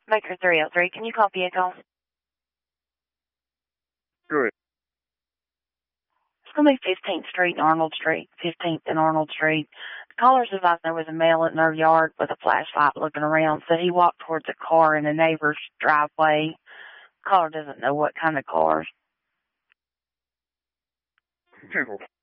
Maker 303, can you call vehicle? Good. It's going to be 15th Street and Arnold Street. 15th and Arnold Street. The caller's advised there was a male in their yard with a flashlight looking around, so he walked towards a car in a neighbor's driveway. The caller doesn't know what kind of car.